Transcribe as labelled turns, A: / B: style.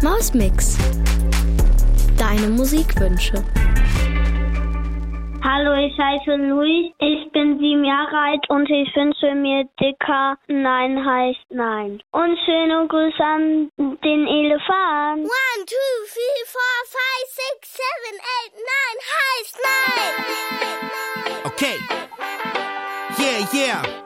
A: Mausmix. Deine Musikwünsche.
B: Hallo, ich heiße Luis, ich bin 7 Jahre alt und ich wünsche mir Dicker Nein heißt Nein. Und schöne Grüße an den Elefant.
C: 1, 2, 3, 4, 5, 6, 7, 8, 9 heißt Nein.
D: Okay. Yeah.